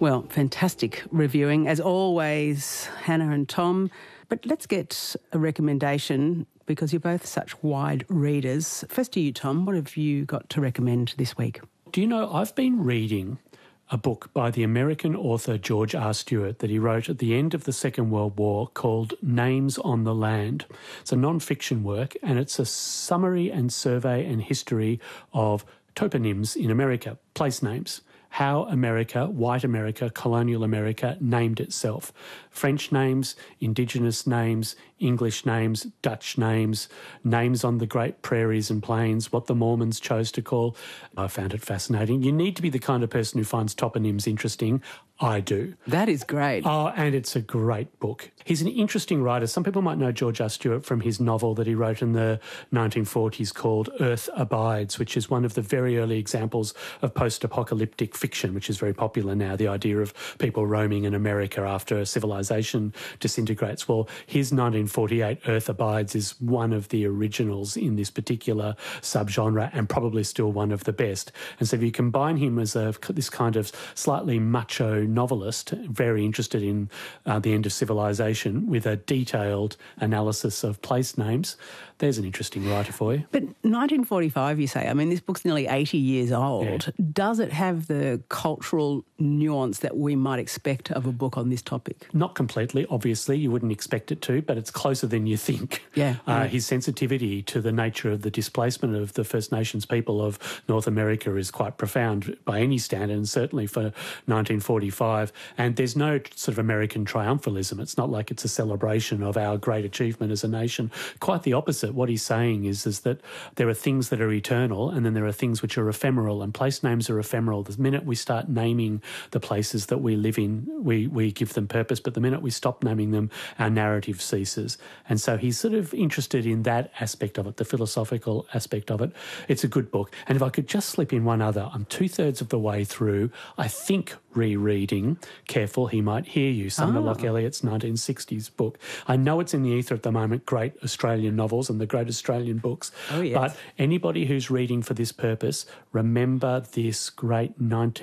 Well, fantastic reviewing, as always, Hannah and Tom. But let's get a recommendation, because you're both such wide readers. First to you, Tom, what have you got to recommend this week? Do you know, I've been reading a book by the American author George R. Stewart that he wrote at the end of the Second World War called Names on the Land. It's a non-fiction work, and it's a summary and survey and history of toponyms in America, place names. How America, white America, colonial America named itself. French names, Indigenous names, English names, Dutch names, names on the great prairies and plains, what the Mormons chose to call. I found it fascinating. You need to be the kind of person who finds toponyms interesting. I do. That is great. Oh, and it's a great book. He's an interesting writer. Some people might know George R. Stewart from his novel that he wrote in the 1940s called Earth Abides, which is one of the very early examples of post-apocalyptic fiction, which is very popular now, the idea of people roaming in America after civilization disintegrates. Well, his 1948 Earth Abides is one of the originals in this particular subgenre, and probably still one of the best. And so if you combine him as this kind of slightly macho novelist, very interested in the end of civilization, with a detailed analysis of place names, there's an interesting writer for you. But 1945, you say, I mean, this book's nearly 80 years old. Yeah. Does it have the cultural nuance that we might expect of a book on this topic? Not completely, obviously. You wouldn't expect it to, but it's closer than you think. Yeah. His sensitivity to the nature of the displacement of the First Nations people of North America is quite profound by any standard, and certainly for 1945. And there's no sort of American triumphalism. It's not like it's a celebration of our great achievement as a nation. Quite the opposite. What he's saying is that there are things that are eternal, and then there are things which are ephemeral, and place names are ephemeral. The minute we start naming the places that we live in, we give them purpose, but the minute we stop naming them, our narrative ceases. And so he's sort of interested in that aspect of it, the philosophical aspect of it. It's a good book. And if I could just slip in one other, I'm 2/3 of the way through, I think, rereading Careful He Might Hear You, Sumner Locke Elliott's 1960s book. I know it's in the ether at the moment, great Australian novels and the great Australian books. Oh, yes. But anybody who's reading for this purpose, remember this great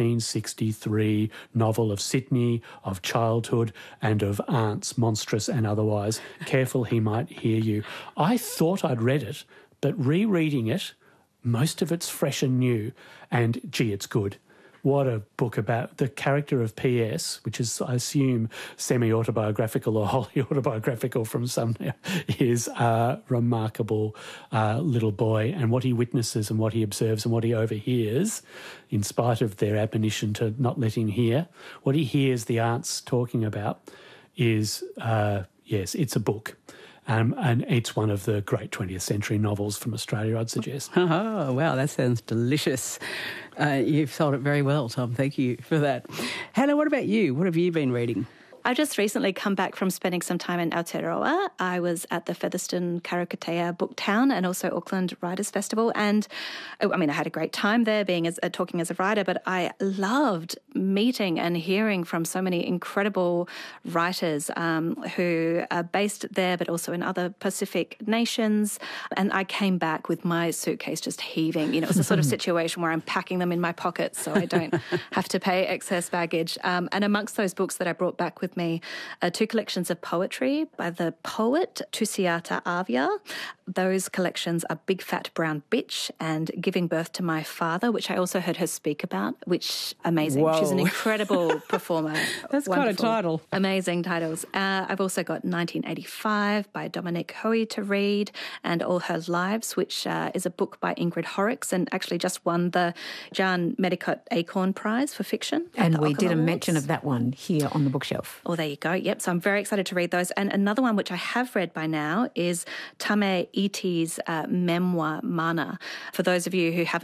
1963 novel of Sydney, of childhood and of aunts, monstrous and otherwise, Careful He Might Hear You. I thought I'd read it, but rereading it, most of it's fresh and new, and gee, it's good. What a book about the character of P.S., which is, I assume, semi-autobiographical or wholly autobiographical from somewhere, is a remarkable little boy, and what he witnesses and what he observes and what he overhears, in spite of their admonition to not let him hear, what he hears the aunts talking about is, yes, it's a book. And it's one of the great 20th century novels from Australia, I'd suggest. Oh, wow, that sounds delicious. You've sold it very well, Tom. Thank you for that. Hannah, what about you? What have you been reading? I just recently come back from spending some time in Aotearoa. I was at the Featherston Karakatea Book Town and also Auckland Writers Festival. And I had a great time there talking as a writer, but I loved meeting and hearing from so many incredible writers who are based there, but also in other Pacific nations. And I came back with my suitcase just heaving. It was a sort of situation where I'm packing them in my pockets so I don't have to pay excess baggage. And amongst those books that I brought back with me are two collections of poetry by the poet Tusiata Avia. Those collections are Big Fat Brown Bitch and Giving Birth to My Father, which I also heard her speak about, which amazing. Whoa. She's an incredible performer. That's Wonderful. quite a title. Amazing titles. I've also got 1985 by Dominic Hoey to read, and All Her Lives, which is a book by Ingrid Horrocks and actually just won the Jan Medicott Acorn Prize for fiction. And we did a mention of that one here on the bookshelf. Oh, there you go. Yep. So I'm very excited to read those. And another one which I have read by now is Tame Iti's memoir, Mana. For those of you who haven't